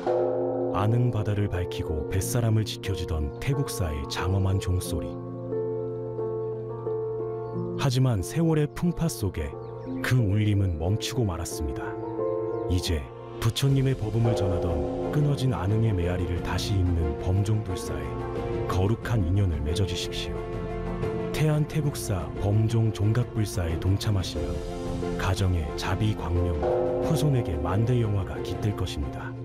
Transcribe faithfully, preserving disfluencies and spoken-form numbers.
아능 바다를 밝히고 뱃사람을 지켜주던 태국사의 장엄한 종소리. 하지만 세월의 풍파 속에 그 울림은 멈추고 말았습니다. 이제 부처님의 법음을 전하던 끊어진 아능의 메아리를 다시 잇는 범종불사에 거룩한 인연을 맺어주십시오. 태안 태국사 범종 종각불사에 동참하시면 가정의 자비 광명, 후손에게 만대 영화가 깃들 것입니다.